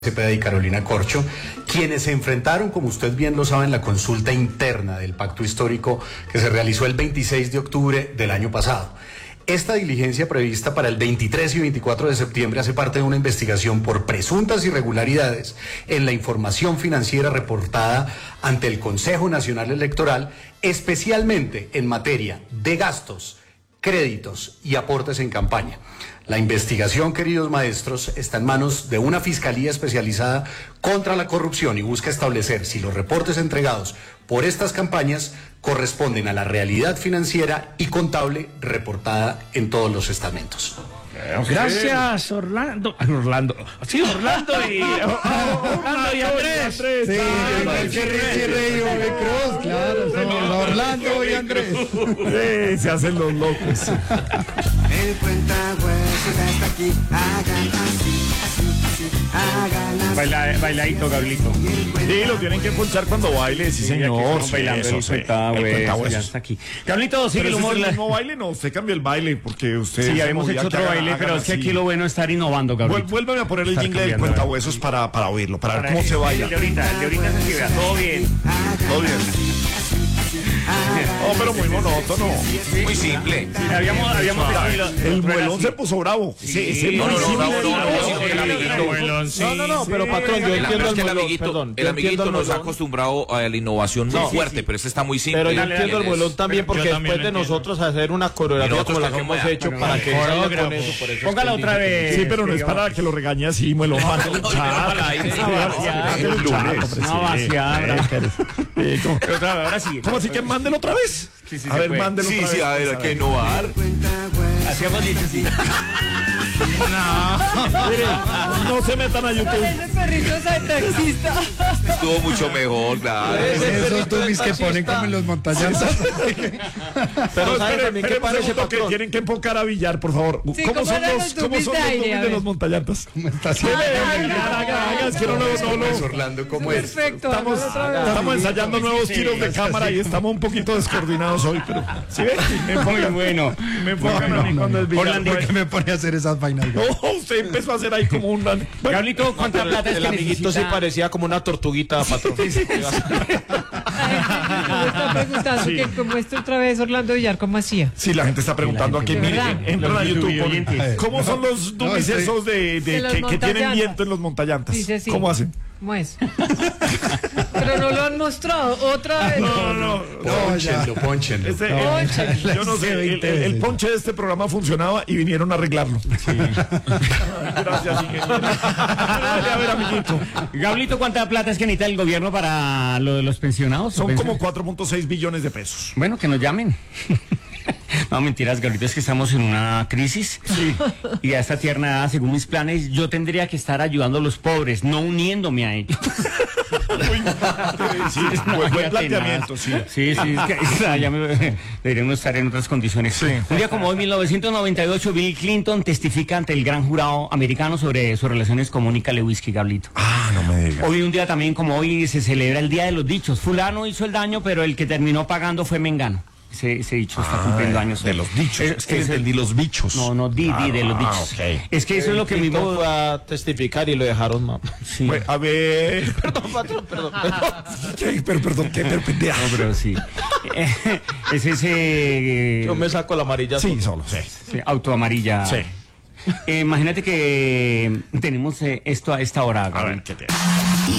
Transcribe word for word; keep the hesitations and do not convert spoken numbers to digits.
Cepeda y Carolina Corcho, quienes se enfrentaron, como usted bien lo sabe, en la consulta interna del pacto histórico que se realizó el veintiséis de octubre del año pasado. Esta diligencia prevista para el veintitrés y veinticuatro de septiembre hace parte de una investigación por presuntas irregularidades en la información financiera reportada ante el Consejo Nacional Electoral, especialmente en materia de gastos, créditos y aportes en campaña. La investigación, queridos maestros, está en manos de una fiscalía especializada contra la corrupción y busca establecer si los reportes entregados por estas campañas corresponden a la realidad financiera y contable reportada en todos los estamentos. Gracias, Orlando. Orlando. Sí, Orlando y Orlando y Andrés. Sí, sí, Rey Cruz, claro, somos Orlando y Andrés. Sí, se hacen los locos. El cuentahuesos está aquí, hagan así, así, así, hagan así. Baila, bailadito, Gablito. Sí, lo tienen que punchar cuando baile, sí, señor. Sí, bailando eso, el sí. cuentahuesos, ya está aquí. Gablito, sigue Pero el ese humor. es el mismo baile, no, usted cambia el baile porque usted... Sí, se habíamos movía hecho que otro hagan- baile, hagan pero es que así. aquí lo bueno es estar innovando, Gablito. Vuel- Vuélvame a poner el Estar jingle del cambiando, cuentahuesos para, para oírlo, para ver cómo se baila. El de ahorita, el de ahorita se sigue, todo bien. Todo bien. Oh, pero muy monótono. Muy simple. Habíamos, habíamos El muelón se puso bravo. Sí, sí, No, no, no, sí, bravo, sí, no, no, sí, sino que el sí, amiguito. No, no, no, pero patrón, yo El, entiendo es que el muelón, amiguito, perdón, el yo amiguito entiendo el nos ha muelón. acostumbrado a la innovación muy No, sí, fuerte, sí. pero este está muy simple. Pero yo Dale, entiendo el dale, muelón también Yo porque también después de lo entiendo. nosotros hacer una coreografía nosotros como la que también, hemos vea, hecho pero para no, que salga con coreógrafo. eso, por eso Póngala es que otra él dice vez. Sí, pero no es para que lo regañe así, muelón. Mándelo un chat. Mándelo un chat, hombre, No, sí. vaciada. Eh, ¿cómo- Otra vez, ahora sí. ¿Cómo así que mándelo otra vez? Sí, sí, A se ver, puede. mándelo Sí, otra vez. sí, a ver, hay que innovar. Hacíamos dicho sí. Mire, no se metan a YouTube. Ese perrito es el taxista. Estuvo mucho mejor, claro. Esos tumis que ponen como en los montañantes. Pero No, ¿sabe espere, también qué espere un parece, segundo que patrón? tienen que enfocar a Villar, por favor. Sí, ¿Cómo ¿cómo son eran los, los cómo tumis son de los aire? tumis A de ver. los montallantas? ¿Cómo estás? Sí, haga, haga, haga, es que no lo, no lo- Orlando, ¿cómo es? Perfecto. Estamos, hágalo otra vez. estamos ensayando nuevos tiros de cámara y estamos un poquito descoordinados hoy, pero ¿sí ven? Me Muy enfocan, bueno. me enfocan a mí cuando es Villar. Orlando, pues. ¿Por qué me pone a hacer esas vainas? No, usted empezó a hacer ahí como un... Bueno, Gablito, ¿cuánta plata es El que amiguito sí necesita? parecía como una tortuguita, patrón. Me está preguntando Sí. que cómo está otra vez Orlando Villar, ¿cómo hacía? sí, la gente está preguntando aquí, ¿De miren, verdad? entran a Los YouTube, YouTube ponen, oyentes. ¿cómo son los No, dumis estoy- esos de, de De los que, que tienen montallantas. viento en los montallantas? Dice así. ¿Cómo hacen? ¿Cómo es? Pero no lo han mostrado. Otra vez. No, no, Pónchenlo, pónchenlo. Este, No, el- ya. yo no sé, el, el- el ponche de este programa funcionaba y vinieron a arreglarlo. Gracias, ingeniero. A ver, amiguito. Gablito, ¿cuánta plata es que necesita el gobierno para lo de los pensionados? Son ¿O como pension- cuatro punto seis billones de pesos. Bueno, que nos llamen. No, mentiras, Gablito, es que estamos en una crisis. Y a esta tierna edad, según mis planes, yo tendría que estar ayudando a los pobres, no uniéndome a ellos. Sí, No, buen, buen ya planteamiento, tenaz. sí. Sí, sí, es que esa, ya me, deberíamos estar en otras condiciones. Un día como hoy, mil novecientos noventa y ocho, Bill Clinton testifica ante el gran jurado americano sobre sus relaciones con Mónica Lewinsky, Gablito. Ah, no me digas. Hoy, un día también como hoy, se celebra el Día de los Dichos. Fulano hizo el daño, pero el que terminó pagando fue Mengano. Ese, ese dicho está cumpliendo años. De hoy. los dichos. Es que es el- entendí los bichos. No, no, di, di, de los Ah, dichos. ok. Es que eso es lo que mi Clinton voz... fue a testificar y lo dejaron, mamá. Sí. Bueno, a ver. Perdón, patrón, perdón. ¿Qué? Pero, perdón, qué pero pendeja. No, pero sí. Es ese... Yo me saco la amarilla. Sí, solo, sí. Sí, auto amarilla. Sí. Eh, imagínate que tenemos eh, esto a esta hora. A Gabriel. ver, ¿qué te...